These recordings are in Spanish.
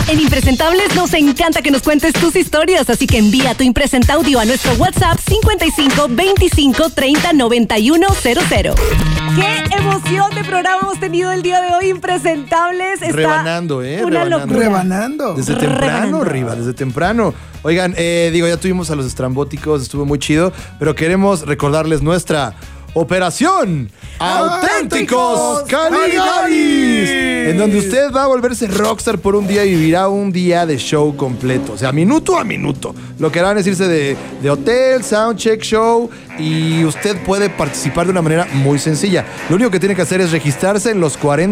En Impresentables nos encanta que nos cuentes tus historias, así que envía tu impresenta audio a nuestro WhatsApp 55 25 30 91 00. ¡Qué emoción de programa hemos tenido el día de hoy, Impresentables! Está rebanando, una locura. Rebanando. Desde temprano, Riva, desde temprano. Oigan, ya tuvimos a los estrambóticos, estuvo muy chido, pero queremos recordarles nuestra Operación Auténticos Caligaris, en donde usted va a volverse rockstar por un día y vivirá un día de show completo, o sea, minuto a minuto. Lo que harán es irse de hotel, soundcheck, show, y usted puede participar de una manera muy sencilla. Lo único que tiene que hacer es registrarse en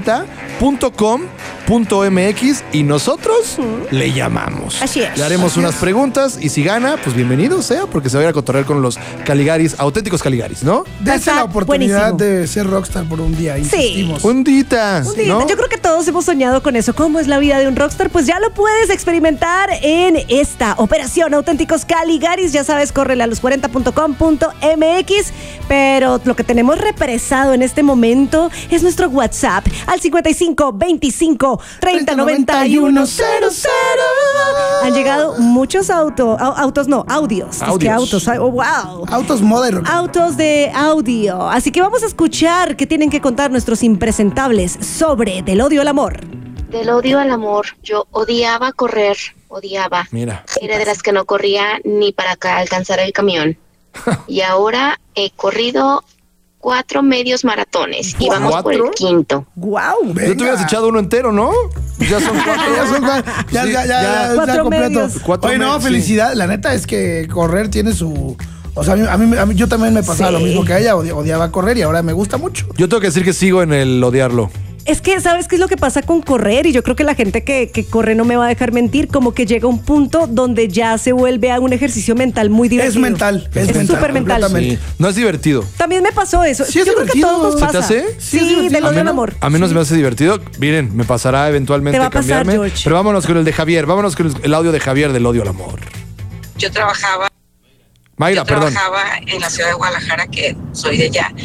los40.com.mx y nosotros le llamamos. Así es. Le haremos unas preguntas y si gana, pues bienvenido sea, porque se va a ir a cotorrear con los Caligaris, auténticos Caligaris, ¿no? Dense la oportunidad buenísimo de ser rockstar por un día, insistimos. Un dita, ¿no? Yo creo que todos hemos soñado con eso. ¿Cómo es la vida de un rockstar? Pues ya lo puedes experimentar en esta Operación Auténticos Caligaris. Ya sabes, córrele a los40.com.mx. Pero lo que tenemos represado en este momento es nuestro WhatsApp al 55 25 30 91 00. Han llegado muchos audios. Es que autos. Oh, wow. Autos modernos. Autos de audio. Así que vamos a escuchar qué tienen que contar nuestros impresentables sobre del odio al amor. Del odio al amor, yo odiaba correr, odiaba. Mira. Era de las que no corría ni para alcanzar el camión. Y ahora he corrido 4 medios maratones y vamos por el 5º. ¡Guau! Yo te hubieras echado uno entero, ¿no? Ya son 4. Ya 4 completo. medios. Oye, no, felicidad. Sí. La neta es que correr tiene su... O sea, a mí yo también me pasaba lo mismo que a ella. Odiaba correr y ahora me gusta mucho. Yo tengo que decir que sigo en el odiarlo. Es que, ¿sabes qué es lo que pasa con correr? Y yo creo que la gente que corre no me va a dejar mentir, como que llega un punto donde ya se vuelve a un ejercicio mental muy divertido. Es súper mental. Sí. No es divertido. También me pasó eso. Sí, es yo creo que a todos nos ¿Se pasa. te hace? Sí, del odio al amor. A mí no se me hace divertido. Miren, me pasará eventualmente Te va a pasar, cambiarme. George. Pero vámonos con el de Javier. Vámonos con el audio de Javier del odio al amor. Yo trabajaba en la ciudad de Guadalajara, que soy de allá,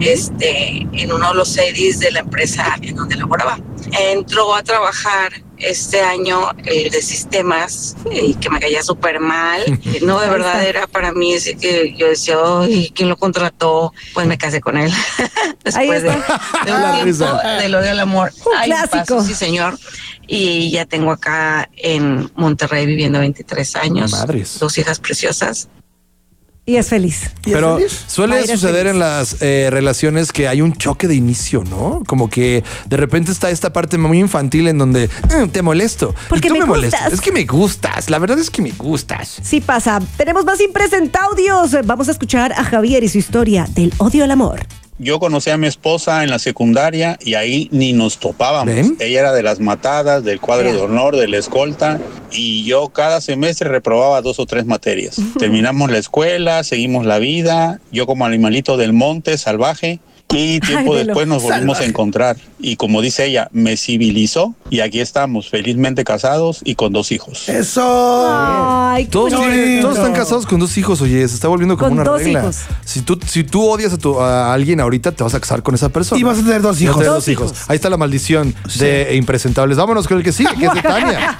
en uno de los series de la empresa en donde laboraba. Entró a trabajar este año de sistemas, que me caía súper mal. No, de verdad era para mí, así que yo decía, ay, ¿quién lo contrató? Pues me casé con él. Después de un tiempo del odio al amor. Un clásico. Sí, señor. Y ya tengo acá en Monterrey viviendo 23 años. Madres. 2 hijas preciosas. Y es feliz. Pero suele Mayra suceder feliz. en las relaciones que hay un choque de inicio, ¿no? Como que de repente está esta parte muy infantil en donde te molesto. Porque y tú me molestas. gustas. Es que me gustas. La verdad es que me gustas. Sí pasa. Tenemos más impresentaudios. Vamos a escuchar a Javier y su historia del odio al amor. Yo conocí a mi esposa en la secundaria y ahí ni nos topábamos. ¿Ven? Ella era de las matadas, del cuadro de honor, de la escolta, y yo cada semestre reprobaba 2 o 3 materias. Terminamos la escuela, seguimos la vida, yo como animalito del monte, salvaje, y tiempo después nos volvimos a encontrar. Y como dice ella, me civilizó y aquí estamos, felizmente casados y con 2 hijos. ¡Eso! Ay, qué Todos bonito. están casados con 2 hijos, oye, se está volviendo como Con una 2 regla. hijos. Si tú odias a alguien ahorita, te vas a casar con esa persona. Y vas a tener 2 Vas a hijos. tener 2 2 hijos. hijos. Ahí está la maldición de impresentables. Vámonos con el que sigue, que es de Tania.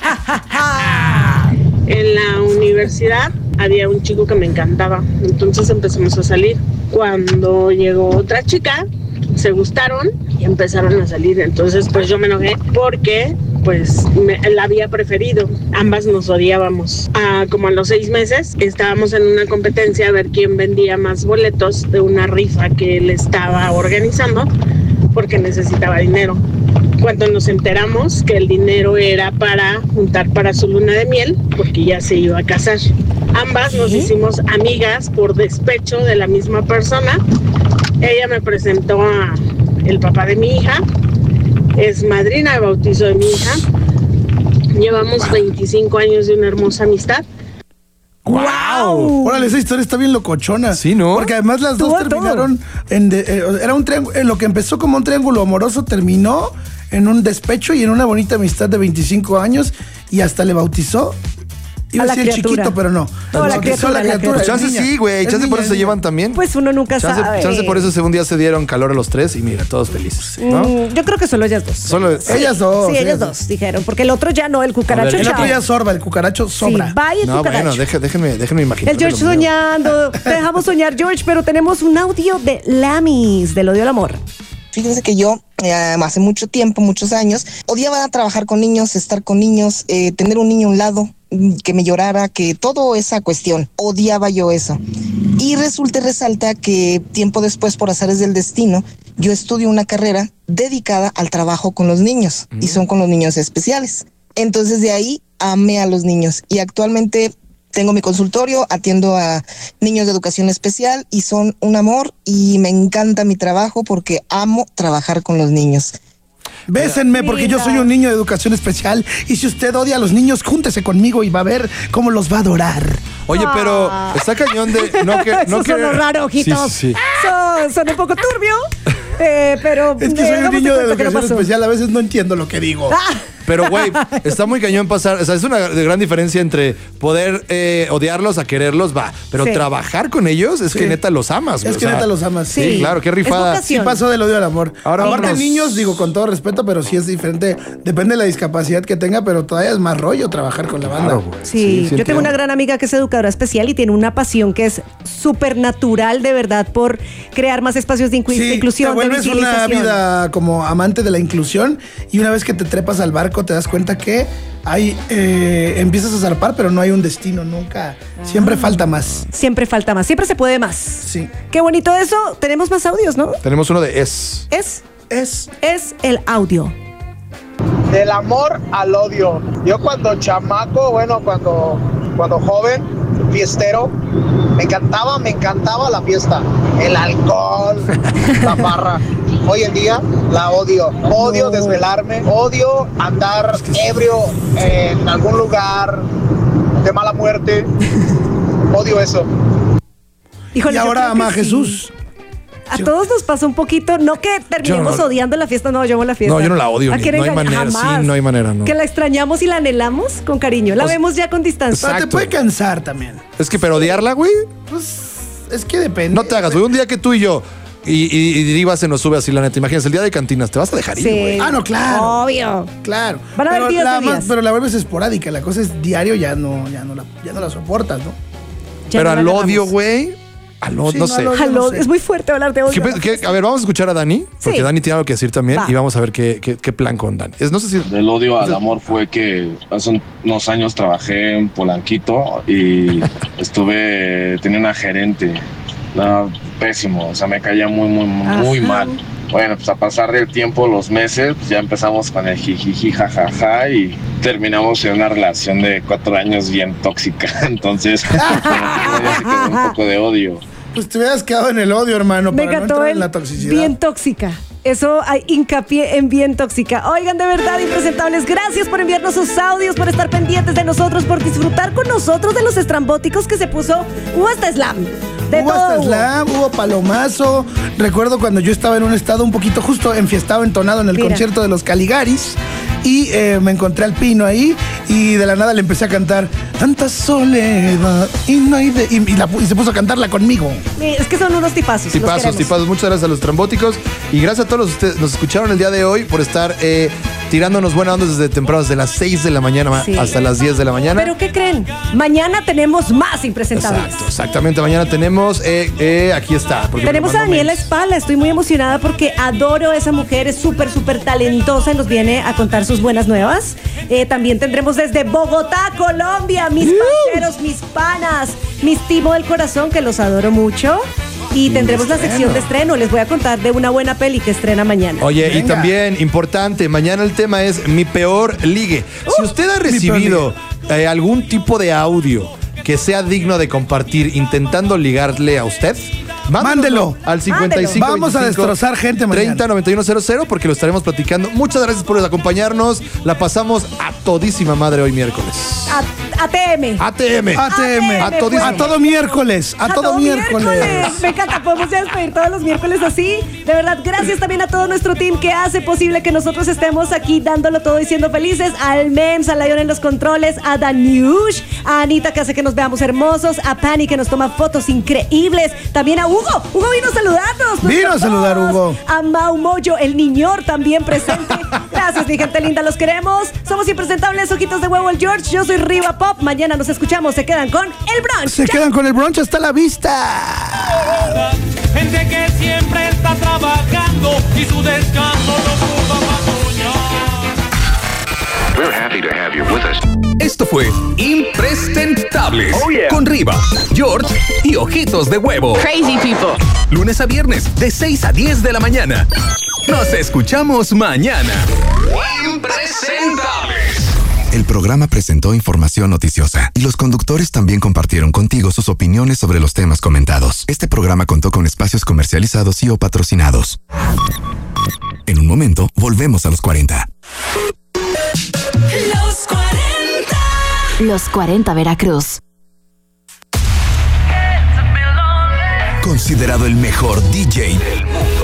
En la universidad había un chico que me encantaba, entonces empezamos a salir. Cuando llegó otra chica, se gustaron y empezaron a salir. Entonces pues yo me enojé porque pues la había preferido. Ambas nos odiábamos. Como a los 6 meses estábamos en una competencia a ver quién vendía más boletos de una rifa que él estaba organizando porque necesitaba dinero. Cuando nos enteramos que el dinero era para juntar para su luna de miel, porque ya se iba a casar. Ambas nos hicimos amigas por despecho de la misma persona. Ella me presentó a el papá de mi hija, es madrina de bautizo de mi hija. Llevamos 25 años de una hermosa amistad. ¡Guau! Órale, esa historia está bien locochona. Sí, ¿no? Porque además las dos terminaron era un triángulo. Lo que empezó como un triángulo amoroso terminó en un despecho y en una bonita amistad de 25 años y hasta le bautizó. Iba a la decir criatura. chiquito, pero no. No, la criatura, la criatura. es Chance niña. sí, güey. Es Chance por niña, eso se es llevan niña. también. Pues uno nunca sabe. Chance por eso un día se dieron calor a los tres y mira, todos felices. ¿no? Yo creo que solo ellas dos. Solo Ellas dos. Sí, ellas dos dijeron, porque el otro ya no, el cucaracho. A ver, El otro chao. ya sorba, el cucaracho sobra. Sí, vaya el No, cucaracho. bueno, déjenme imaginar. El George soñando. Te dejamos soñar, George, pero tenemos un audio de Lamis, del odio al amor. Fíjense que yo hace mucho tiempo, muchos años, odiaba trabajar con niños, estar con niños, tener un niño a un lado, que me llorara, que toda esa cuestión, odiaba yo eso. Y resalta que tiempo después, por azares del destino, yo estudio una carrera dedicada al trabajo con los niños, y son con los niños especiales. Entonces de ahí amé a los niños, y actualmente tengo mi consultorio, atiendo a niños de educación especial y son un amor y me encanta mi trabajo porque amo trabajar con los niños. Bésenme porque yo soy un niño de educación especial y si usted odia a los niños, júntese conmigo y va a ver cómo los va a adorar. Oye, pero está cañón de... Eso sonó raro, ojitos. Sí. Son un poco turbio, pero... Es que soy un dame niño de cuenta que no educación pasó. especial, a veces no entiendo lo que digo. Pero, güey, está muy cañón pasar. O sea, es una gran diferencia entre poder odiarlos a quererlos, va. Pero Sí. trabajar con ellos es que neta los amas, güey. Es que o sea, neta los amas. Sí, Sí. claro, qué Es rifada. vocación. Sí pasó del odio al amor. Ahora Aparte vámonos. niños, digo con todo respeto, pero sí es diferente. Depende de la discapacidad que tenga, pero todavía es más rollo trabajar con la banda. Claro, güey. Sí, yo tengo entiendo. una gran amiga que es educadora especial y tiene una pasión que es súper natural, de verdad, por crear más espacios de Sí, inclusión, te vuelves de una visibilización. vida como amante de la inclusión y una vez que te trepas al barco te das cuenta que hay empiezas a zarpar, pero no hay un destino nunca. Siempre falta más. Siempre falta más, siempre se puede más. Sí. Qué bonito eso. Tenemos más audios, ¿no? Tenemos uno de Es. Es el audio. Del amor al odio. Yo cuando chamaco, bueno, cuando joven, fiestero, me encantaba la fiesta, el alcohol, la barra. Hoy en día la odio desvelarme, odio andar ebrio en algún lugar de mala muerte, odio eso. Híjole, Y yo ahora creo que ama a sí. Jesús. A todos nos pasa un poquito, no que terminemos Yo no. odiando la fiesta, no, yo amo la fiesta. No, yo no la odio, ¿A ni- quién no hay engañar? manera, sí, Jamás. no hay manera, no. Que la extrañamos y la anhelamos con cariño, la O sea, vemos ya con distancia. Pero te Exacto. puede cansar también. Es que, pero odiarla, güey, Pues es que depende. no te hagas, güey. Un día que tú y yo y Driva se nos sube así, la neta. Imagínate, el día de cantinas, te vas a dejar ir, Sí. güey. Ah, no, claro. Obvio. Claro. Van a haber días de días. Pero la vuelves esporádica. La cosa es diario, ya no la soportas, ¿no? Ya Pero no la al agarramos. odio, güey. Al odio, Sí, no no, sé. al odio. Al no odio, sé. es muy fuerte hablar de odio. A ver, vamos a escuchar a Dani, porque Sí. Dani tiene algo que decir también Va. y vamos a ver qué plan con Dani. No sé si... Del odio al amor fue que hace unos años trabajé en Polanquito y tenía una gerente, pésimo, o sea, me caía muy Ajá. mal. Bueno, pues a pasar del tiempo, los meses, pues ya empezamos con el jijiji, jajaja y terminamos en una relación de 4 años bien tóxica. Entonces, ya se quedó un poco de odio. Pues te hubieras quedado en el odio, hermano, Me para no encantó entrar en el la toxicidad. bien tóxica. Eso hay hincapié en bien tóxica. Oigan, de verdad, impresentables, gracias por enviarnos sus audios, por estar pendientes de nosotros, por disfrutar con nosotros de los estrambóticos que se puso. Hubo hasta slam. De Hubo todo hasta hubo. slam, hubo palomazo. Recuerdo cuando yo estaba en un estado un poquito justo enfiestado, entonado en el Mira. concierto de los Caligaris. Y me encontré al Pino ahí y de la nada le empecé a cantar Tanta soledad y no hay de... y se puso a cantarla conmigo. Es que son unos tipazos. los Tipazos, queremos. tipazos. Muchas gracias a los trambóticos y gracias a todos los que ustedes nos escucharon el día de hoy por estar tirándonos buena onda desde temprano, desde las 6 de la mañana Sí. hasta las 10 de la mañana. Pero ¿qué creen? Mañana tenemos más impresentables. Exacto, exactamente. Mañana tenemos, aquí está. porque Tenemos me a mandó Daniela mails. Espala, estoy muy emocionada porque adoro a esa mujer, es súper talentosa y nos viene a contar sus buenas nuevas. También tendremos desde Bogotá, Colombia, mis parceros, mis panas, mis timo del corazón, que los adoro mucho. Y tendremos la sección de estreno, les voy a contar de una buena peli que estrena mañana. Oye, y Venga. también, importante, mañana el tema es mi peor ligue. Si usted ha recibido algún tipo de audio que sea digno de compartir intentando ligarle a usted, Mándelo. Al 55. Vamos a destrozar gente mañana. 30-9100 porque lo estaremos platicando. Muchas gracias por acompañarnos. La pasamos a todísima madre hoy miércoles. ATM. A todo miércoles. A todo miércoles. Me encanta, podemos ya despedir todos los miércoles así. De verdad, gracias también a todo nuestro team que hace posible que nosotros estemos aquí dándolo todo y siendo felices. Al Mems, a Lion en los controles, a Daniush, a Anita que hace que nos veamos hermosos, a Pani que nos toma fotos increíbles, también a Hugo. Hugo vino a saludarnos. Vino a saludar, Hugo. A Mau Moyo, el niñor también presente. Gracias, mi gente linda, los queremos. Somos impresentables, ojitos de huevo, el George. Yo soy Riva Pop. Mañana nos escuchamos. Se quedan con el brunch. Se quedan con el brunch. Hasta la vista. Gente que siempre está trabajando y su descanso lo ocupa para soñar. We're happy to have you with us. Esto fue Impresentables con Riva, George y Ojitos de Huevo. Crazy people. Lunes a viernes de 6 a 10 de la mañana. Nos escuchamos mañana. Impresentables. El programa presentó información noticiosa y los conductores también compartieron contigo sus opiniones sobre los temas comentados. Este programa contó con espacios comercializados y o patrocinados. En un momento, volvemos a los 40. Los 40. Los 40 Veracruz. Considerado el mejor DJ del mundo.